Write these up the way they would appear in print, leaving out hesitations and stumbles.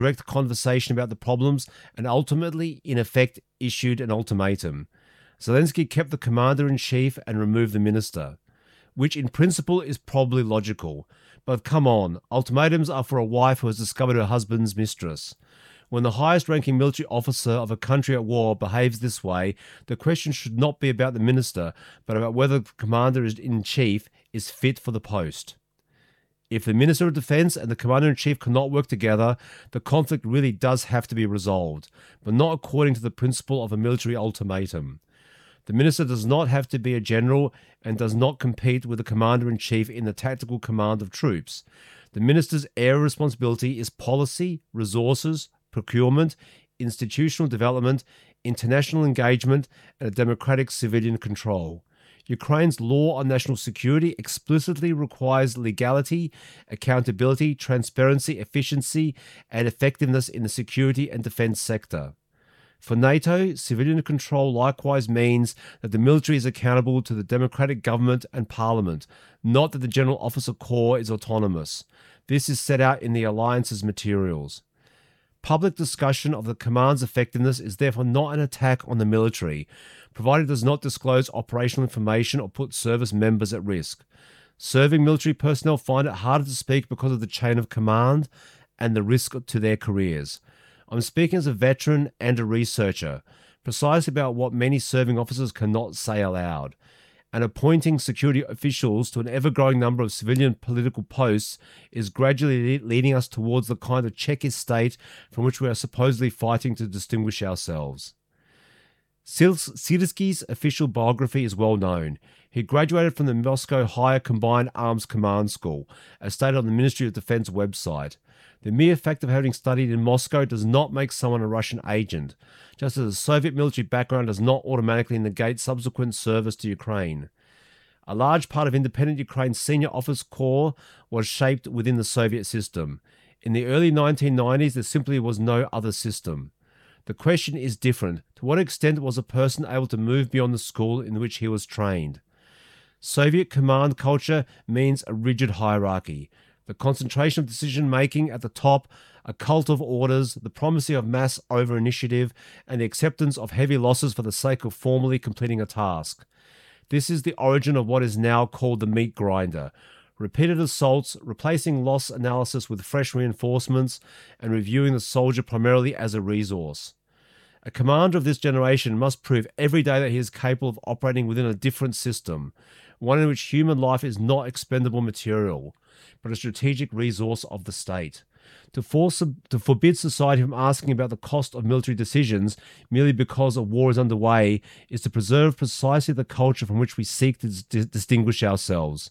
direct conversation about the problems and ultimately, in effect, issued an ultimatum. Zelensky kept the commander-in-chief and removed the minister, which in principle is probably logical. But come on, ultimatums are for a wife who has discovered her husband's mistress. When the highest-ranking military officer of a country at war behaves this way, the question should not be about the minister, but about whether the commander-in-chief is fit for the post. If the Minister of Defense and the Commander-in-Chief cannot work together, the conflict really does have to be resolved, but not according to the principle of a military ultimatum. The Minister does not have to be a general and does not compete with the Commander-in-Chief in the tactical command of troops. The Minister's area of responsibility is policy, resources, procurement, institutional development, international engagement, and a democratic civilian control. Ukraine's law on national security explicitly requires legality, accountability, transparency, efficiency, and effectiveness in the security and defense sector. For NATO, civilian control likewise means that the military is accountable to the democratic government and parliament, not that the General Officer Corps is autonomous. This is set out in the alliance's materials. Public discussion of the command's effectiveness is therefore not an attack on the military, provided it does not disclose operational information or put service members at risk. Serving military personnel find it harder to speak because of the chain of command and the risk to their careers. I'm speaking as a veteran and a researcher, precisely about what many serving officers cannot say aloud. And appointing security officials to an ever-growing number of civilian political posts is gradually leading us towards the kind of Czechist state from which we are supposedly fighting to distinguish ourselves. Syrskyi's official biography is well known. He graduated from the Moscow Higher Combined Arms Command School, as stated on the Ministry of Defense website. The mere fact of having studied in Moscow does not make someone a Russian agent, just as a Soviet military background does not automatically negate subsequent service to Ukraine. A large part of independent Ukraine's senior officer corps was shaped within the Soviet system. In the early 1990s, there simply was no other system. The question is different. To what extent was a person able to move beyond the school in which he was trained? Soviet command culture means a rigid hierarchy. The concentration of decision-making at the top, a cult of orders, the promising of mass over-initiative, and the acceptance of heavy losses for the sake of formally completing a task. This is the origin of what is now called the meat grinder. Repeated assaults, replacing loss analysis with fresh reinforcements, and reviewing the soldier primarily as a resource. A commander of this generation must prove every day that he is capable of operating within a different system, one in which human life is not expendable material, but a strategic resource of the state. To forbid society from asking about the cost of military decisions merely because a war is underway is to preserve precisely the culture from which we seek to distinguish ourselves.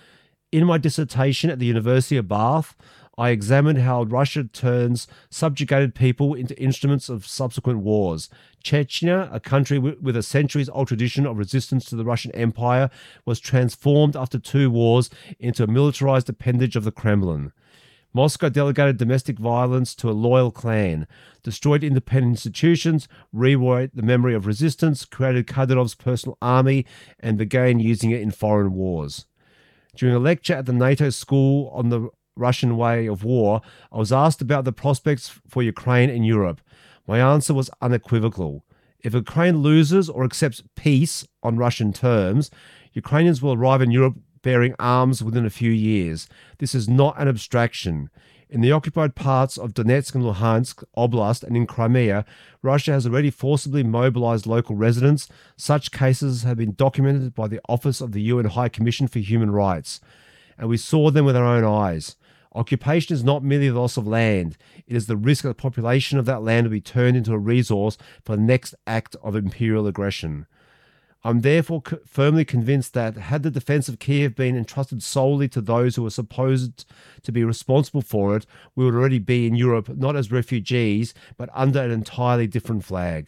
In my dissertation at the University of Bath, I examined how Russia turns subjugated people into instruments of subsequent wars. Chechnya, a country with a centuries-old tradition of resistance to the Russian Empire, was transformed after 2 wars into a militarized appendage of the Kremlin. Moscow delegated domestic violence to a loyal clan, destroyed independent institutions, rewrote the memory of resistance, created Kadyrov's personal army, and began using it in foreign wars. During a lecture at the NATO School on the Russian Way of War, I was asked about the prospects for Ukraine and Europe. My answer was unequivocal. If Ukraine loses or accepts peace on Russian terms, Ukrainians will arrive in Europe bearing arms within a few years. This is not an abstraction. In the occupied parts of Donetsk and Luhansk Oblast and in Crimea, Russia has already forcibly mobilized local residents. Such cases have been documented by the Office of the UN High Commission for Human Rights, and we saw them with our own eyes. Occupation is not merely the loss of land. It is the risk that the population of that land will be turned into a resource for the next act of imperial aggression. I'm therefore firmly convinced that had the defense of Kiev been entrusted solely to those who were supposed to be responsible for it, we would already be in Europe not as refugees, but under an entirely different flag.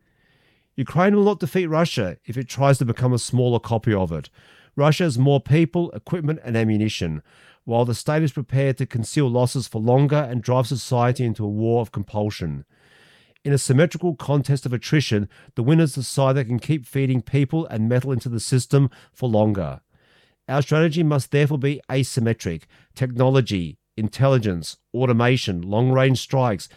Ukraine will not defeat Russia if it tries to become a smaller copy of it. Russia has more people, equipment, and ammunition, while the state is prepared to conceal losses for longer and drive society into a war of compulsion. In a symmetrical contest of attrition, the winners decide they can keep feeding people and metal into the system for longer. Our strategy must therefore be asymmetric. Technology, intelligence, automation, long-range strikes,